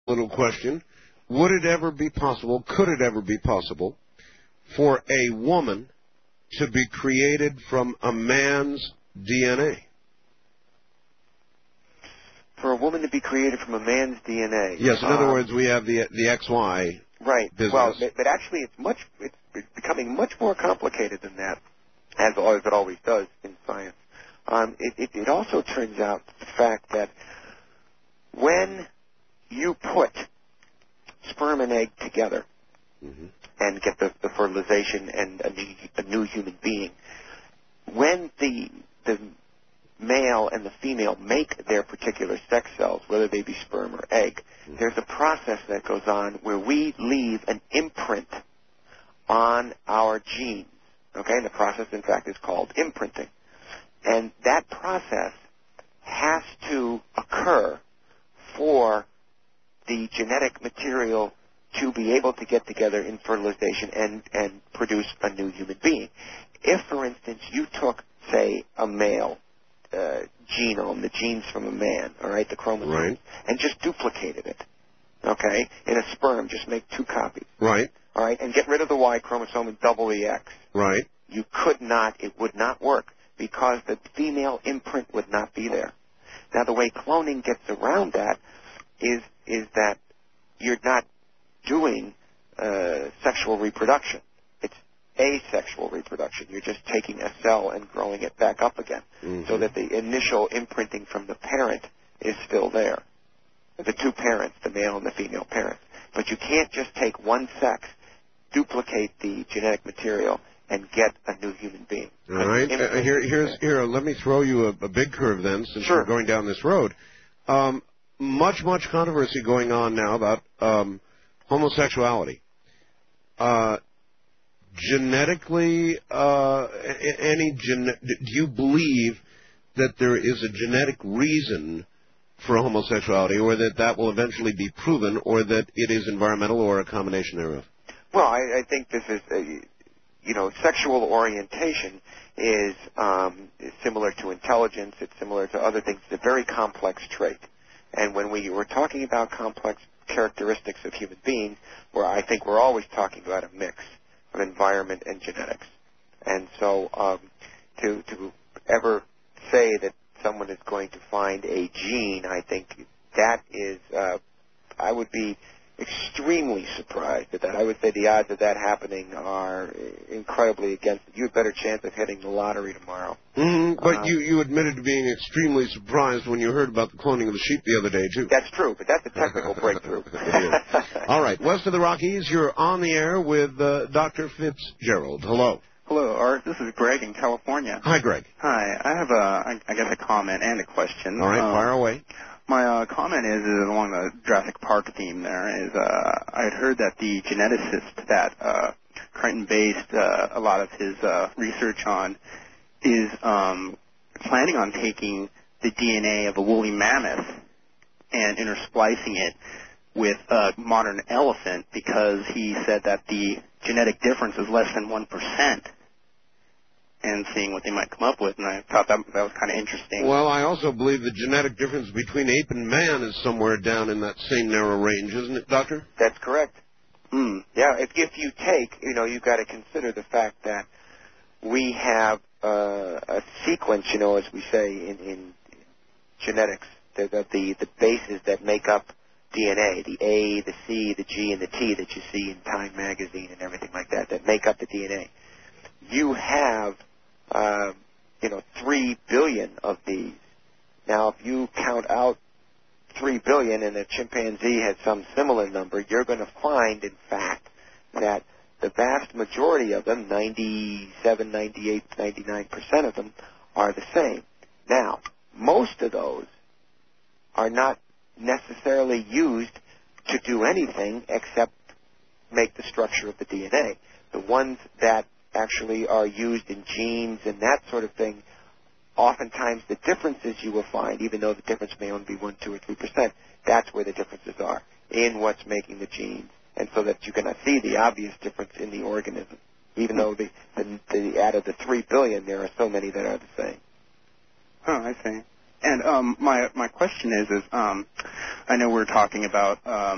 little question. Would it ever be possible, could it ever be possible, for a woman to be created from a man's DNA? For a woman to be created from a man's DNA? Yes, in other words, we have the XY right. business. Well, but actually it's becoming much more complicated than that, as it always does in science. It also turns out the fact that when you put sperm and egg together and get the fertilization and a new human being, when the male and the female make their particular sex cells, whether they be sperm or egg, there's a process that goes on where we leave an imprint on our genes. Okay, and the process, in fact, is called imprinting. And that process has to occur for the genetic material to be able to get together in fertilization and produce a new human being. If, for instance, you took, say, a male genome, the genes from a man, all right, the chromosomes, right, and just duplicated it, okay, in a sperm, just make 2 copies. Right. All right, and get rid of the Y chromosome and double the X. Right. You could not, it would not work, because the female imprint would not be there. Now, the way cloning gets around that is that you're not doing sexual reproduction. It's asexual reproduction. You're just taking a cell and growing it back up again, so that the initial imprinting from the parent is still there. The 2 parents, the male and the female parents. But you can't just take one sex, duplicate the genetic material, and get a new human being. All right. Here, let me throw you a big curve then, since we're going down this road. Much controversy going on now about homosexuality. Genetically, do you believe that there is a genetic reason for homosexuality, or that will eventually be proven, or that it is environmental, or a combination thereof? Well, I think this is, sexual orientation is similar to intelligence. It's similar to other things. It's a very complex trait. And when we were talking about complex characteristics of human beings, I think we're always talking about a mix of environment and genetics. And so to ever say that someone is going to find a gene, I think that is, I would be extremely surprised at that. I would say the odds of that happening are incredibly against it. You have a better chance of hitting the lottery tomorrow. But you admitted to being extremely surprised when you heard about the cloning of the sheep the other day, too. That's true, but that's a technical breakthrough. All right, west of the Rockies, you're on the air with Dr. Fitzgerald. Hello. Hello, Art. This is Greg in California. Hi, Greg. Hi. I have a comment and a question. All right, fire away. My comment is along the Jurassic Park theme there, is I had heard that the geneticist that Crichton based a lot of his research on is planning on taking the DNA of a woolly mammoth and intersplicing it with a modern elephant, because he said that the genetic difference is less than 1%. And seeing what they might come up with, and I thought that was kind of interesting. Well, I also believe the genetic difference between ape and man is somewhere down in that same narrow range, isn't it, Doctor? That's correct. Yeah, if you take, you've got to consider the fact that we have a sequence, as we say in genetics, the bases that make up DNA, the A, the C, the G, and the T that you see in Time magazine and everything like that make up the DNA. You have, 3 billion of these. Now, if you count out 3 billion and a chimpanzee has some similar number, you're going to find, in fact, that the vast majority of them, 97, 98, 99% of them, are the same. Now, most of those are not necessarily used to do anything except make the structure of the DNA. The ones that actually are used in genes and that sort of thing, oftentimes the differences you will find, even though the difference may only be 1, 2, or 3%, that's where the differences are, in what's making the genes. And so that you cannot see the obvious difference in the organism, even though out of the 3 billion, there are so many that are the same. Oh, I see. And my question is I know we're talking about